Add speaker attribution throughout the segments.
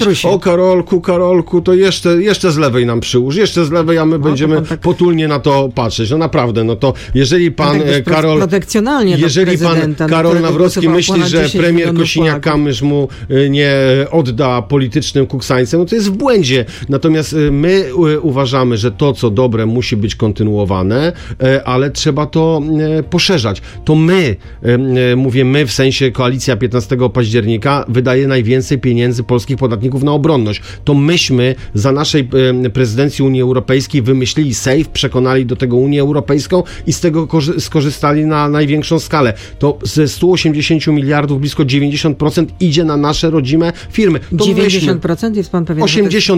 Speaker 1: O Karolku, to jeszcze z lewej nam przyłóż, jeszcze z lewej, a my będziemy potulnie na to patrzeć. No naprawdę, no to jeżeli pan Karol...
Speaker 2: Protekcjonalnie
Speaker 1: jeżeli pan Karol Nawrocki myśli, że premier Kosiniak-Kamysz mu nie odda politycznym kuksańcem, no to jest w błędzie. Natomiast my uważamy, że to, co dobre, musi być kontynuowane, ale trzeba to poszerzać. To my, mówię my, w sensie koalicja 15 października, wydaje najwięcej pieniędzy polskich podatników na obronność. To myśmy za naszej prezydencji Unii Europejskiej wymyślili SAFE, przekonali do tego Unię Europejską i z tego skorzystali na największą skalę. To ze 180 miliardów blisko 90% idzie na nasze rodzime firmy. To
Speaker 2: 90% jest pan pewien?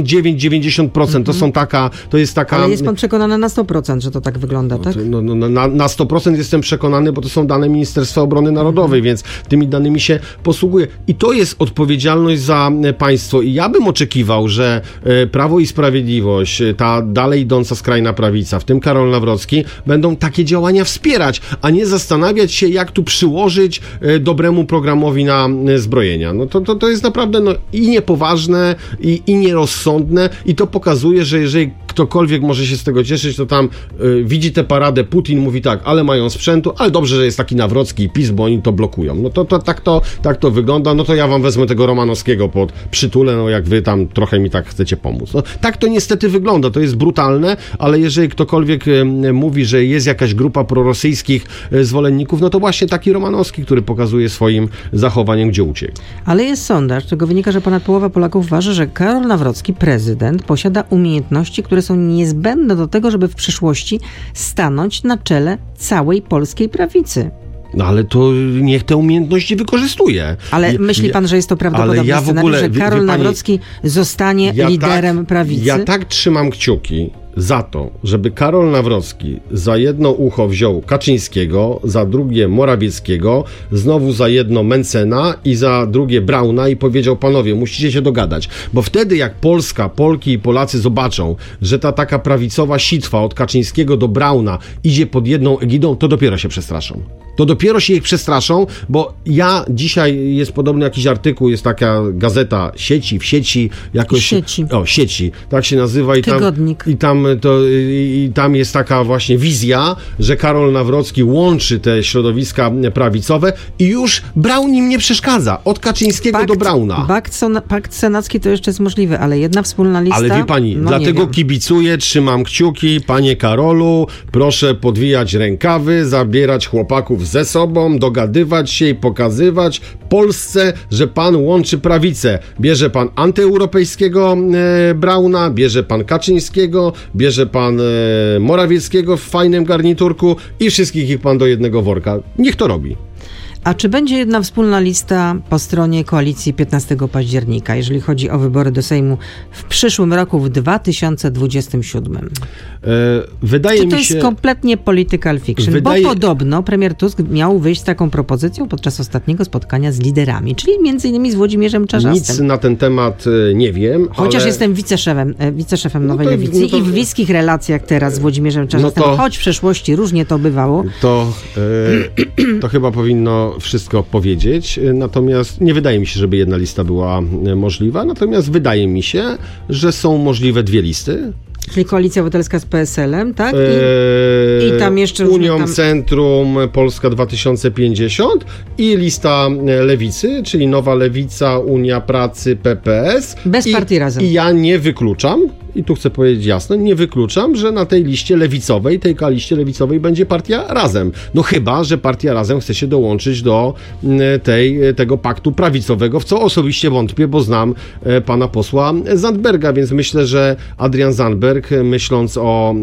Speaker 1: 89-90%. To jest taka...
Speaker 2: Ale jest pan przekonany na 100%, że to tak wygląda, tak?
Speaker 1: Na 100% jestem przekonany, bo to są dane Ministerstwa Obrony Narodowej, więc tymi danymi się posługuję. I to jest odpowiedzialność za państwo. I ja bym oczekiwał, że Prawo i Sprawiedliwość, ta dalej idąca skrajna prawica, w tym Karol Nawrocki, będą takie działania wspierać, a nie zastanawiać się, jak tu przyłożyć dobremu programowi na zbrojenia. No to jest naprawdę i niepoważne, i nierozsądne, i to pokazuje, że jeżeli ktokolwiek może się z tego cieszyć, to tam widzi tę paradę, Putin mówi tak, ale mają sprzętu, ale dobrze, że jest taki Nawrocki i PiS, bo oni to blokują. No to tak to wygląda, no to ja wam wezmę tego Romanowskiego pod przytulę, no jak wy tam trochę mi tak chcecie pomóc. No, tak to niestety wygląda, to jest brutalne, ale jeżeli ktokolwiek mówi, że jest jakaś grupa prorosyjskich zwolenników, no to właśnie taki Romanowski, który pokazuje swoim zachowaniem, gdzie uciekł.
Speaker 2: Ale jest sondaż, z czego wynika, że ponad połowa Polaków uważa, że Karol Nawrocki, prezydent, posiada umiejętności, które są niezbędne do tego, żeby w przyszłości stanąć na czele całej polskiej prawicy.
Speaker 1: No ale to niech te umiejętności wykorzystuje.
Speaker 2: Ale myśli pan, że jest to prawdopodobny scenariusz, że Karol Nawrocki zostanie liderem prawicy?
Speaker 1: Ja tak trzymam kciuki za to, żeby Karol Nawrocki za jedno ucho wziął Kaczyńskiego, za drugie Morawieckiego, znowu za jedno Mencena i za drugie Brauna i powiedział: panowie, musicie się dogadać, bo wtedy jak Polska, Polki i Polacy zobaczą, że ta taka prawicowa sitwa od Kaczyńskiego do Brauna idzie pod jedną egidą, to dopiero się przestraszą. To dopiero się ich przestraszą, bo dzisiaj jest podobny jakiś artykuł, jest taka gazeta w sieci, jakoś... Sieci, tak się nazywa.
Speaker 2: Tygodnik.
Speaker 1: I tam jest taka właśnie wizja, że Karol Nawrocki łączy te środowiska prawicowe i już Braun im nie przeszkadza. Od Kaczyńskiego do Brauna.
Speaker 2: Pakt senacki to jeszcze jest możliwe, ale jedna wspólna lista...
Speaker 1: Ale wie pani, dlatego kibicuję, trzymam kciuki, panie Karolu, proszę podwijać rękawy, zabierać chłopaków ze sobą, dogadywać się i pokazywać Polsce, że pan łączy prawicę. Bierze pan antyeuropejskiego Brauna, bierze pan Kaczyńskiego, bierze pan Morawieckiego w fajnym garniturku i wszystkich ich pan do jednego worka. Niech to robi.
Speaker 2: A czy będzie jedna wspólna lista po stronie koalicji 15 października, jeżeli chodzi o wybory do Sejmu w przyszłym roku, w 2027?
Speaker 1: Wydaje mi się...
Speaker 2: to jest kompletnie political fiction? Bo podobno premier Tusk miał wyjść z taką propozycją podczas ostatniego spotkania z liderami, czyli między innymi z Włodzimierzem Czarzastym.
Speaker 1: Nic na ten temat nie wiem.
Speaker 2: Chociaż jestem wiceszefem Nowej Lewicy i w bliskich relacjach teraz z Włodzimierzem Czarzastym, choć w przeszłości różnie to bywało.
Speaker 1: To chyba powinno wszystko powiedzieć, natomiast nie wydaje mi się, żeby jedna lista była możliwa, natomiast wydaje mi się, że są możliwe dwie listy.
Speaker 2: Czyli Koalicja Obywatelska z PSL-em, tak? I tam jeszcze...
Speaker 1: Unią Centrum Polska 2050 i lista Lewicy, czyli Nowa Lewica, Unia Pracy, PPS.
Speaker 2: Bez partii Razem.
Speaker 1: I ja nie wykluczam, i tu chcę powiedzieć jasno, nie wykluczam, że na tej liście lewicowej, tej liście lewicowej będzie partia Razem. No chyba, że partia Razem chce się dołączyć do tego paktu prawicowego, w co osobiście wątpię, bo znam pana posła Zandberga, więc myślę, że Adrian Zandberg, myśląc o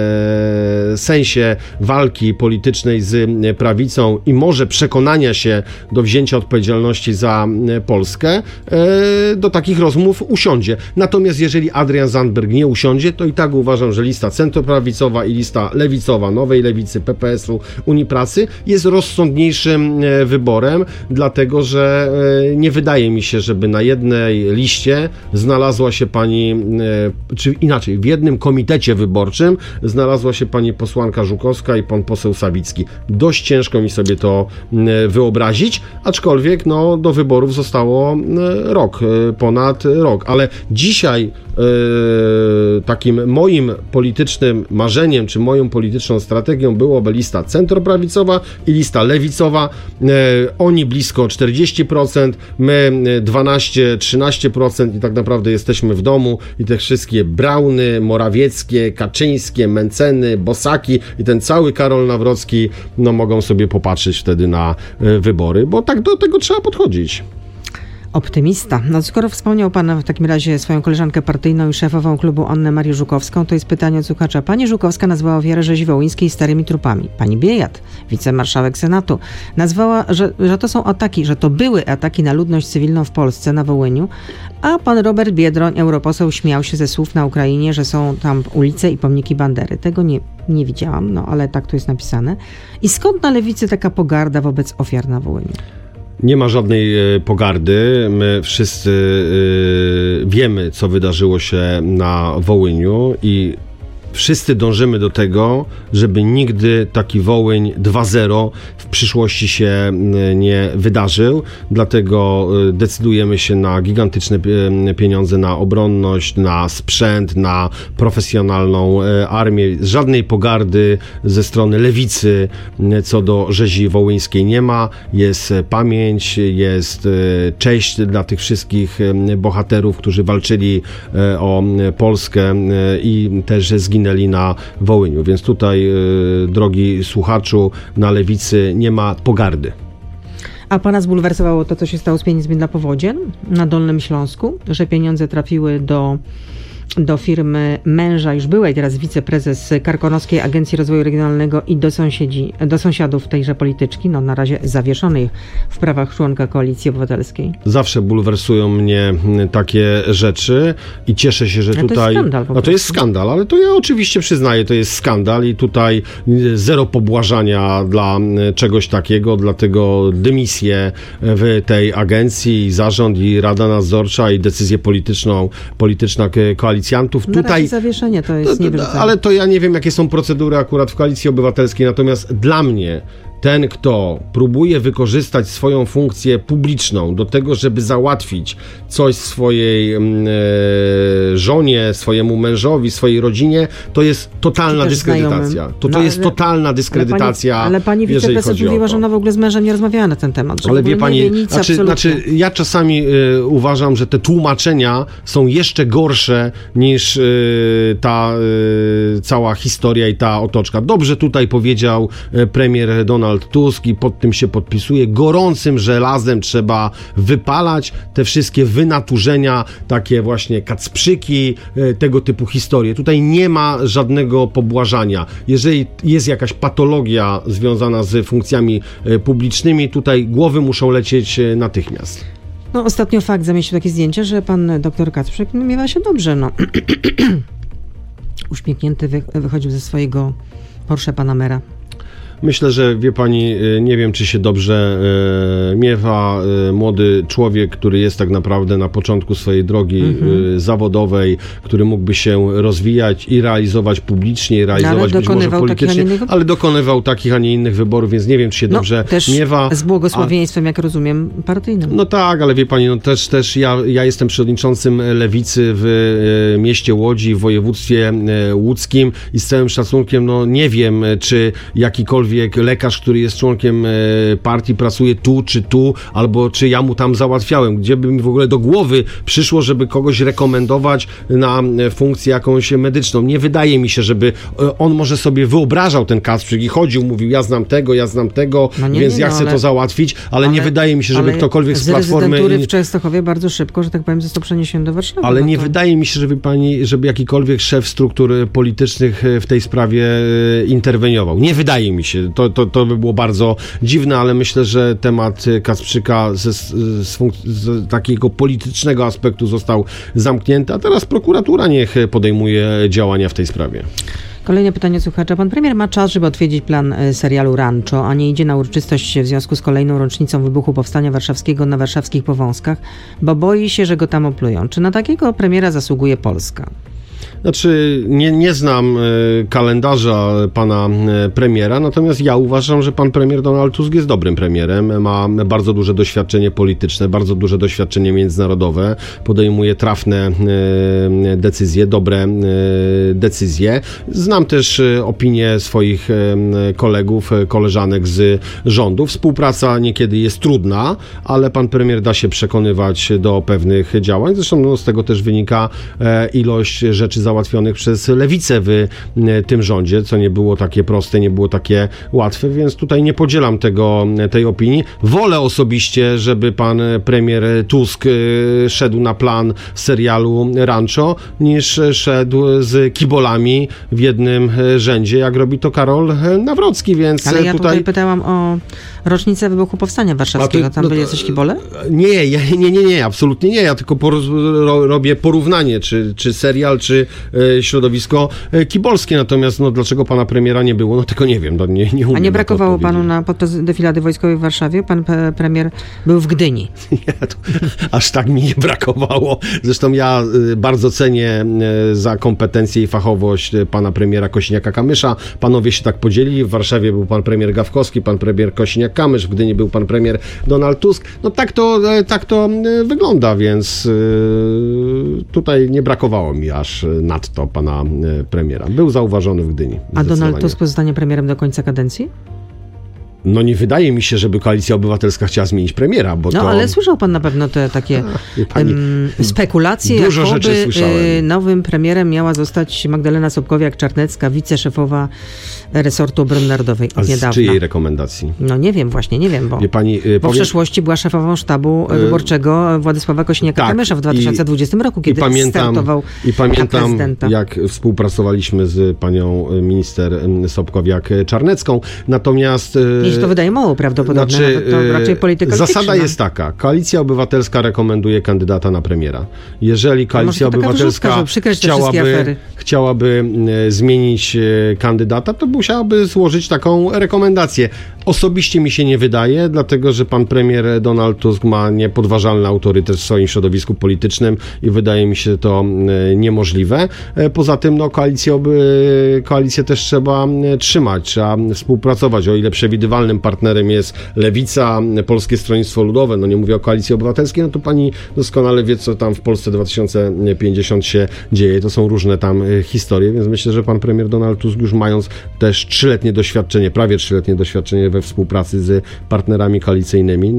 Speaker 1: sensie walki politycznej z prawicą i może przekonania się do wzięcia odpowiedzialności za Polskę, do takich rozmów usiądzie. Natomiast jeżeli Adrian Zandberg Zandberg nie usiądzie, to i tak uważam, że lista centroprawicowa i lista lewicowa, Nowej Lewicy, PPS-u, Unii Pracy jest rozsądniejszym wyborem, dlatego że nie wydaje mi się, żeby na jednej liście znalazła się pani, czy inaczej, w jednym komitecie wyborczym znalazła się pani posłanka Żukowska i pan poseł Sawicki. Dość ciężko mi sobie to wyobrazić, aczkolwiek no, do wyborów zostało rok, ponad rok, ale dzisiaj takim moim politycznym marzeniem, czy moją polityczną strategią byłoby lista centroprawicowa i lista lewicowa. Oni blisko 40%, my 12-13% i tak naprawdę jesteśmy w domu i te wszystkie Brauny, Morawieckie, Kaczyńskie, Menceny, Bosaki i ten cały Karol Nawrocki no, mogą sobie popatrzeć wtedy na wybory, bo tak do tego trzeba podchodzić.
Speaker 2: Optymista. No skoro wspomniał pan w takim razie swoją koleżankę partyjną i szefową klubu Annę Marię Żukowską, to jest pytanie od słuchacza. Pani Żukowska nazwała ofiarę rzezi wołyńskiej starymi trupami. Pani Biejat, wicemarszałek Senatu, nazwała, że to są ataki, że to były ataki na ludność cywilną w Polsce, na Wołyniu, a pan Robert Biedroń, europoseł, śmiał się ze słów na Ukrainie, że są tam ulice i pomniki Bandery. Tego nie widziałam, no ale tak tu jest napisane. I skąd na lewicy taka pogarda wobec ofiar na Wołyniu?
Speaker 1: Nie ma żadnej pogardy. My wszyscy wiemy, co wydarzyło się na Wołyniu i wszyscy dążymy do tego, żeby nigdy taki Wołyń 2.0 w przyszłości się nie wydarzył. Dlatego decydujemy się na gigantyczne pieniądze na obronność, na sprzęt, na profesjonalną armię. Żadnej pogardy ze strony lewicy co do rzezi wołyńskiej nie ma. Jest pamięć, jest cześć dla tych wszystkich bohaterów, którzy walczyli o Polskę i też zginęli na Wołyniu. Więc tutaj, drogi słuchaczu, na lewicy nie ma pogardy.
Speaker 2: A pana zbulwersowało to, co się stało z pieniędzmi dla powodzien na Dolnym Śląsku, że pieniądze trafiły do firmy męża już byłej teraz wiceprezes Karkonoskiej Agencji Rozwoju Regionalnego i do sąsiadów tejże polityczki, no na razie zawieszonej w prawach członka Koalicji Obywatelskiej.
Speaker 1: Zawsze bulwersują mnie takie rzeczy i cieszę się, że tutaj...
Speaker 2: To jest skandal.
Speaker 1: No to jest skandal, ale to ja oczywiście przyznaję, to jest skandal i tutaj zero pobłażania dla czegoś takiego, dlatego dymisję w tej agencji i zarząd i Rada Nadzorcza i decyzję polityczna koalicjantów.
Speaker 2: Na razie zawieszenie to jest niewyrzucane.
Speaker 1: Ale to ja nie wiem, jakie są procedury akurat w Koalicji Obywatelskiej, natomiast dla mnie ten, kto próbuje wykorzystać swoją funkcję publiczną do tego, żeby załatwić coś swojej żonie, swojemu mężowi, swojej rodzinie, to jest totalna dyskredytacja. To jest totalna dyskredytacja.
Speaker 2: Ale pani wiceprezes mówiła, że ona w ogóle z mężem nie rozmawiała na ten temat.
Speaker 1: Ale wie pani, ja czasami uważam, że te tłumaczenia są jeszcze gorsze niż ta cała historia i ta otoczka. Dobrze tutaj powiedział premier Donald Tusk i pod tym się podpisuje. Gorącym żelazem trzeba wypalać te wszystkie wynaturzenia, takie właśnie kacprzyki, tego typu historie. Tutaj nie ma żadnego pobłażania. Jeżeli jest jakaś patologia związana z funkcjami publicznymi, tutaj głowy muszą lecieć natychmiast.
Speaker 2: No ostatnio fakt zamieścił takie zdjęcie, że pan doktor Kacprzyk miewa się dobrze, no. Uśmiechnięty wychodził ze swojego Porsche Panamera.
Speaker 1: Myślę, że wie pani, nie wiem, czy się dobrze miewa młody człowiek, który jest tak naprawdę na początku swojej drogi zawodowej, który mógłby się rozwijać i realizować publicznie, i realizować być może politycznie, ale dokonywał takich, a nie innych wyborów, więc nie wiem, czy się dobrze miewa.
Speaker 2: Z błogosławieństwem, jak rozumiem, partyjnym.
Speaker 1: No tak, ale wie pani, no też ja jestem przewodniczącym Lewicy w mieście Łodzi, w województwie łódzkim i z całym szacunkiem, no nie wiem, czy jakikolwiek lekarz, który jest członkiem partii, pracuje tu czy tu, albo czy ja mu tam załatwiałem. Gdzie by mi w ogóle do głowy przyszło, żeby kogoś rekomendować na funkcję jakąś medyczną. Nie wydaje mi się, żeby on może sobie wyobrażał ten Kacprzyk i chodził, mówił, ja znam tego, no więc ja chcę to załatwić, ale nie wydaje mi się, żeby ktokolwiek z Platformy...
Speaker 2: rezydentury w Częstochowie bardzo szybko, że tak powiem, został przeniesiony do Warszawy.
Speaker 1: Ale nie wydaje mi się, żeby jakikolwiek szef struktur politycznych w tej sprawie interweniował. Nie wydaje mi się. się. To by było bardzo dziwne, ale myślę, że temat Kasprzyka z takiego politycznego aspektu został zamknięty, a teraz prokuratura niech podejmuje działania w tej sprawie.
Speaker 2: Kolejne pytanie słuchacza. Pan premier ma czas, żeby odwiedzić plan serialu Rancho, a nie idzie na uroczystość w związku z kolejną rocznicą wybuchu Powstania Warszawskiego na warszawskich Powązkach, bo boi się, że go tam oplują. Czy na takiego premiera zasługuje Polska?
Speaker 1: Znaczy, nie znam kalendarza pana premiera, natomiast ja uważam, że pan premier Donald Tusk jest dobrym premierem, ma bardzo duże doświadczenie polityczne, bardzo duże doświadczenie międzynarodowe, podejmuje trafne decyzje, dobre decyzje. Znam też opinie swoich kolegów, koleżanek z rządu. Współpraca niekiedy jest trudna, ale pan premier da się przekonywać do pewnych działań. Zresztą z tego też wynika ilość rzeczy załatwionych przez lewicę w tym rządzie, co nie było takie proste, nie było takie łatwe, więc tutaj nie podzielam tej opinii. Wolę osobiście, żeby pan premier Tusk szedł na plan serialu Rancho, niż szedł z kibolami w jednym rzędzie, jak robi to Karol Nawrocki, więc
Speaker 2: ale ja tutaj pytałam o rocznicę wybuchu Powstania Warszawskiego. Tam byli jacyś kibole?
Speaker 1: Nie, absolutnie nie. Ja tylko robię porównanie, czy serial, czy środowisko kibolskie. Natomiast dlaczego pana premiera nie było, tego nie wiem. Nie umiem.
Speaker 2: A nie brakowało panu podczas defilady wojskowej w Warszawie? Pan premier był w Gdyni.
Speaker 1: Nie, aż tak mi nie brakowało. Zresztą ja bardzo cenię za kompetencje i fachowość pana premiera Kosiniaka-Kamysza. Panowie się tak podzielili. W Warszawie był pan premier Gawkowski, pan premier Kosiniak-Kamysz, w Gdyni był pan premier Donald Tusk. Tak to wygląda, więc tutaj nie brakowało mi aż nadto pana premiera. Był zauważony w Gdyni.
Speaker 2: A Donald Tusk pozostanie premierem do końca kadencji?
Speaker 1: Nie wydaje mi się, żeby Koalicja Obywatelska chciała zmienić premiera, bo
Speaker 2: ale słyszał pan na pewno te takie spekulacje,
Speaker 1: dużo rzeczy słyszałem.
Speaker 2: Nowym premierem miała zostać Magdalena Sobkowiak-Czarnecka, wiceszefowa resortu obrony narodowej od niedawna.
Speaker 1: Z czyjej rekomendacji?
Speaker 2: Nie wiem, bo
Speaker 1: wie pani,
Speaker 2: w przeszłości była szefową sztabu wyborczego Władysława Kosiniaka-Kamysza w 2020 roku, kiedy startował na prezydenta.
Speaker 1: Jak współpracowaliśmy z panią minister Sobkowiak-Czarnecką. Natomiast
Speaker 2: to wydaje mało prawdopodobne, to raczej polityka.
Speaker 1: Zasada jest taka. Koalicja Obywatelska rekomenduje kandydata na premiera. Jeżeli Koalicja Obywatelska chciałaby zmienić kandydata, to musiałaby złożyć taką rekomendację. Osobiście mi się nie wydaje, dlatego że pan premier Donald Tusk ma niepodważalny autorytet w swoim środowisku politycznym i wydaje mi się to niemożliwe. Poza tym koalicję też trzeba trzymać, trzeba współpracować. O ile przewidywalnym partnerem jest Lewica, Polskie Stronnictwo Ludowe, nie mówię o Koalicji Obywatelskiej, to pani doskonale wie, co tam w Polsce 2050 się dzieje. To są różne tam historie, więc myślę, że pan premier Donald Tusk, już mając też prawie 3-letnie doświadczenie we współpracy z partnerami koalicyjnymi,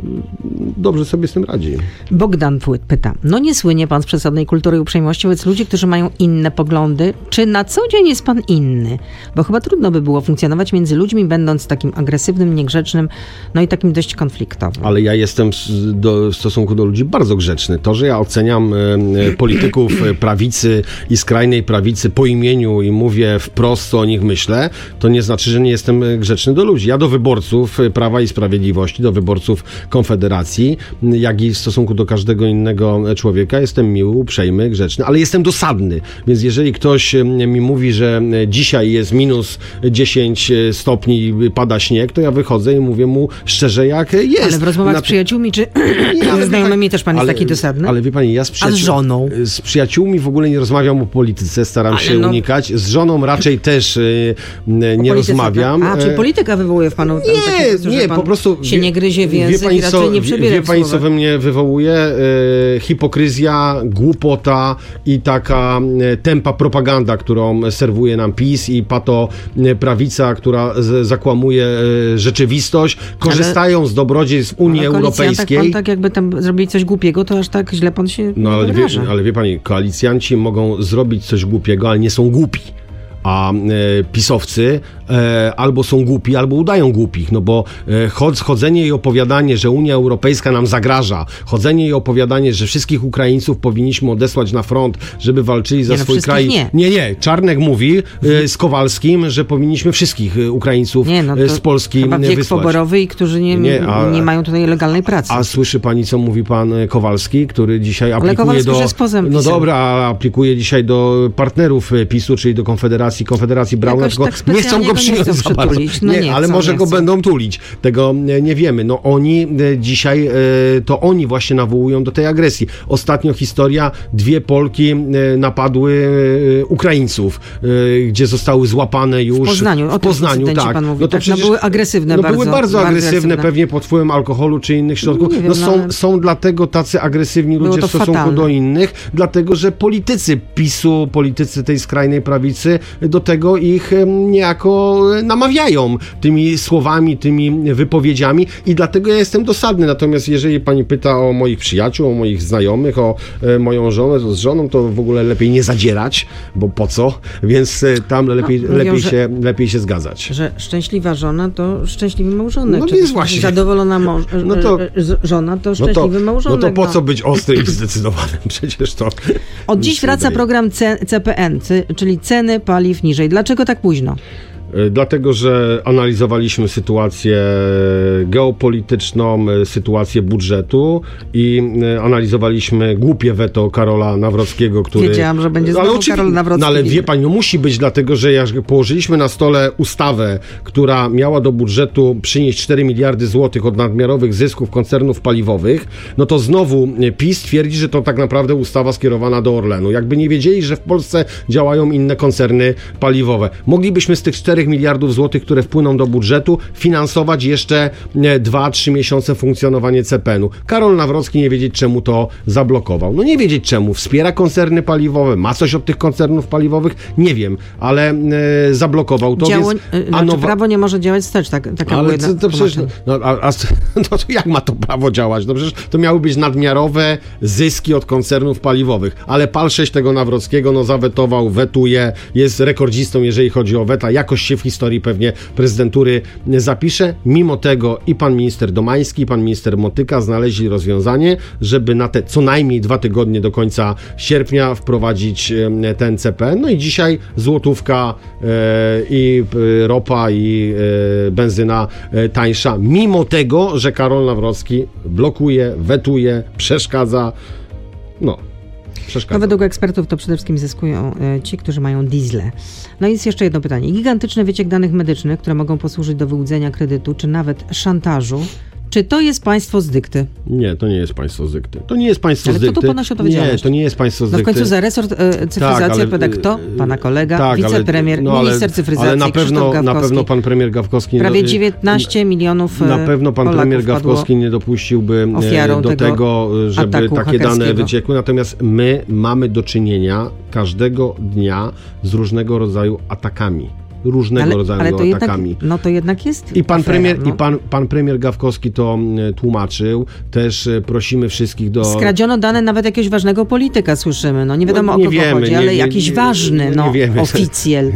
Speaker 1: dobrze sobie z tym radzi.
Speaker 2: Bogdan Płyt pyta, nie słynie pan z przesadnej kultury i uprzejmości wobec ludzi, którzy mają inne poglądy? Czy na co dzień jest pan inny? Bo chyba trudno by było funkcjonować między ludźmi, będąc takim agresywnym, niegrzecznym, i takim dość konfliktowym.
Speaker 1: Ale ja jestem w stosunku do ludzi bardzo grzeczny. To, że ja oceniam polityków prawicy i skrajnej prawicy po imieniu i mówię wprost, co o nich myślę, to nie znaczy, że nie jestem grzeczny do ludzi. Ja do wyborców Prawa i Sprawiedliwości, do wyborców Konfederacji, jak i w stosunku do każdego innego człowieka jestem miły, uprzejmy, grzeczny, ale jestem dosadny. Więc jeżeli ktoś mi mówi, że dzisiaj jest minus 10 stopni, pada śnieg, to ja wychodzę i mówię mu szczerze, jak jest.
Speaker 2: Ale w rozmowach z przyjaciółmi, czy ze znajomymi też pan jest taki dosadny?
Speaker 1: Ale wie pani, ja
Speaker 2: z żoną?
Speaker 1: Z przyjaciółmi w ogóle nie rozmawiam o polityce, staram się unikać. Z żoną raczej też nie rozmawiam.
Speaker 2: Tak? Czyli polityka wywołuje w panu
Speaker 1: nie, po prostu
Speaker 2: się nie gryzie w język i raczej nie przebiera
Speaker 1: Wie pani, co we mnie wywołuje? Hipokryzja, głupota i taka tępa propaganda, którą serwuje nam PiS i prawica, która zakłamuje rzeczywistość, korzystają z dobrodziejstw Unii Europejskiej.
Speaker 2: Pan tak jakby tam zrobili coś głupiego, to aż tak źle pan się
Speaker 1: ale wie pani, koalicjanci mogą zrobić coś głupiego, ale nie są głupi. A pisowcy albo są głupi, albo udają głupich, no bo chodzenie i opowiadanie, że Unia Europejska nam zagraża, chodzenie i opowiadanie, że wszystkich Ukraińców powinniśmy odesłać na front, żeby walczyli za swój kraj. Nie. Czarnek mówi z Kowalskim, że powinniśmy wszystkich Ukraińców z Polski
Speaker 2: chyba wiek
Speaker 1: wysłać.
Speaker 2: poborowy i którzy nie mają tutaj legalnej pracy.
Speaker 1: A słyszy pani, co mówi pan Kowalski, który dzisiaj aplikuje
Speaker 2: no
Speaker 1: dobra, aplikuje dzisiaj do partnerów PiS-u, czyli do Konfederacji Brauna, tylko
Speaker 2: tak
Speaker 1: nie chcą go przyjąć za bardzo. Ale może go będą tulić. Tego nie wiemy. No oni dzisiaj, to oni właśnie nawołują do tej agresji. Ostatnio historia, 2 Polki napadły Ukraińców, gdzie zostały złapane już w Poznaniu, tak.
Speaker 2: Pan mówi, no to przecież, były agresywne bardzo.
Speaker 1: Były bardzo agresywne, pewnie pod wpływem alkoholu czy innych środków. Są dlatego tacy agresywni ludzie w stosunku do innych, dlatego, że politycy PiS-u, politycy tej skrajnej prawicy do tego ich niejako namawiają tymi słowami, tymi wypowiedziami i dlatego ja jestem dosadny. Natomiast jeżeli pani pyta o moich przyjaciół, o moich znajomych, o moją żonę, to z żoną to w ogóle lepiej nie zadzierać, bo po co? Więc tam lepiej się zgadzać.
Speaker 2: Że szczęśliwa żona to szczęśliwy małżonek.
Speaker 1: No to jest właśnie.
Speaker 2: Zadowolona żona to szczęśliwy małżonek.
Speaker 1: No to po co być ostrym i zdecydowanym? Przecież to...
Speaker 2: Od dziś wraca program CPN, czyli ceny paliw niżej. Dlaczego tak późno?
Speaker 1: Dlatego, że analizowaliśmy sytuację geopolityczną, sytuację budżetu i analizowaliśmy głupie weto Karola Nawrockiego, który...
Speaker 2: Wiedziałam, że będzie znowu Karol Nawrocki.
Speaker 1: No ale wie pani, musi być, dlatego, że jak położyliśmy na stole ustawę, która miała do budżetu przynieść 4 miliardy złotych od nadmiarowych zysków koncernów paliwowych, no to znowu PiS twierdzi, że to tak naprawdę ustawa skierowana do Orlenu. Jakby nie wiedzieli, że w Polsce działają inne koncerny paliwowe. Moglibyśmy z tych 4 miliardów złotych, które wpłyną do budżetu, finansować jeszcze 2-3 miesiące funkcjonowanie CPN-u. Karol Nawrocki nie wiedzieć, czemu to zablokował. No nie wiedzieć czemu. Wspiera koncerny paliwowe, ma coś od tych koncernów paliwowych? Nie wiem, ale zablokował to.
Speaker 2: Prawo nie może działać wstecz, taka
Speaker 1: ale to przecież, to jak ma to prawo działać? No przecież to miały być nadmiarowe zyski od koncernów paliwowych, ale PAL 6 tego Nawrockiego zawetował, wetuje, jest rekordzistą, jeżeli chodzi o weta, jakoś się w historii pewnie prezydentury zapisze. Mimo tego i pan minister Domański, i pan minister Motyka znaleźli rozwiązanie, żeby na te co najmniej 2 tygodnie do końca sierpnia wprowadzić ten CPN. No i dzisiaj złotówka i ropa i benzyna tańsza, mimo tego, że Karol Nawrocki blokuje, wetuje, przeszkadza.
Speaker 2: No według ekspertów to przede wszystkim zyskują ci, którzy mają diesle. No i jest jeszcze jedno pytanie. Gigantyczny wyciek danych medycznych, które mogą posłużyć do wyłudzenia kredytu, czy nawet szantażu. Czy to jest państwo z dykty?
Speaker 1: Nie, to nie jest państwo z dykty. To nie jest państwo z dykty.
Speaker 2: Ale kto tu ponosi odpowiedzialność?
Speaker 1: Nie, to nie jest państwo z dykty.
Speaker 2: No w końcu za resort cyfryzacji odpowiada kto? Pana kolega, wicepremier, minister cyfryzacji,
Speaker 1: ale na pewno pan premier Gawkowski...
Speaker 2: Prawie 19 milionów
Speaker 1: Na pewno pan premier Gawkowski nie dopuściłby do tego, żeby takie dane wyciekły. Natomiast my mamy do czynienia każdego dnia z różnego rodzaju atakami. Atakami.
Speaker 2: No to jednak jest
Speaker 1: i pan premier, i pan premier Gawkowski to tłumaczył. Też prosimy wszystkich do...
Speaker 2: Skradziono dane nawet jakiegoś ważnego polityka, słyszymy. No nie wiadomo o kogo chodzi, ale jakiś ważny, oficjel.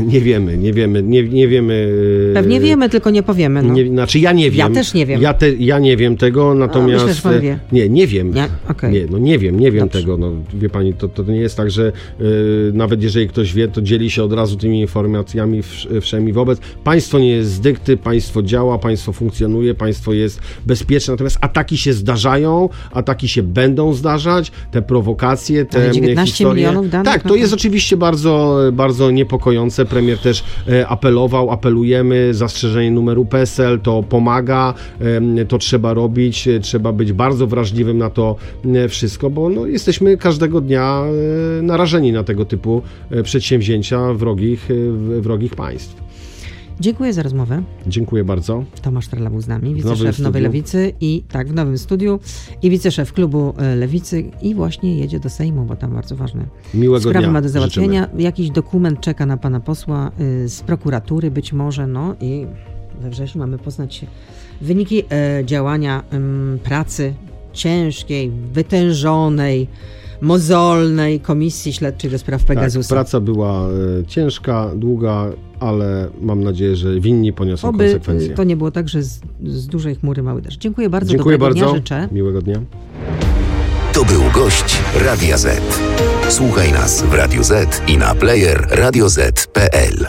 Speaker 1: Nie wiemy.
Speaker 2: Pewnie wiemy, tylko nie powiemy.
Speaker 1: Znaczy ja nie wiem.
Speaker 2: Ja też nie wiem.
Speaker 1: Ja nie wiem tego, natomiast...
Speaker 2: Myślę, że pan wie.
Speaker 1: Nie wiem.
Speaker 2: Okay.
Speaker 1: Nie wiem tego. No, wie pani, to nie jest tak, że nawet jeżeli ktoś wie, to dzieli się od razu tymi informacjami wszemi wobec. Państwo nie jest z dykty, państwo działa, państwo funkcjonuje, państwo jest bezpieczne, natomiast ataki się zdarzają, ataki się będą zdarzać, te prowokacje, te
Speaker 2: 19
Speaker 1: historie.
Speaker 2: Milionów danych?
Speaker 1: Tak, to jest oczywiście bardzo, bardzo niepokojące. Premier też apelujemy, zastrzeżenie numeru PESEL, to pomaga, to trzeba robić, trzeba być bardzo wrażliwym na to wszystko, bo jesteśmy każdego dnia narażeni na tego typu przedsięwzięcia wrogich państw.
Speaker 2: Dziękuję za rozmowę.
Speaker 1: Dziękuję bardzo.
Speaker 2: Tomasz Trela był z nami, wiceszef Nowej Lewicy w nowym studiu i wiceszef klubu Lewicy i właśnie jedzie do Sejmu, bo tam bardzo ważne sprawy ma do załatwienia. Życzymy. Jakiś dokument czeka na pana posła z prokuratury być może, i we wrześniu mamy poznać wyniki działania pracy ciężkiej, wytężonej, mozolnej Komisji Śledczej do spraw Pegasusa.
Speaker 1: Tak, praca była ciężka, długa, ale mam nadzieję, że winni poniosą konsekwencje.
Speaker 2: To nie było tak, że z dużej chmury mały deszcz. Dziękuję bardzo.
Speaker 1: Dziękuję
Speaker 2: Dobrego
Speaker 1: bardzo.
Speaker 2: dnia życzę.
Speaker 1: Miłego dnia.
Speaker 3: To był gość Radia Z. Słuchaj nas w Radio Z i na player radioz.pl.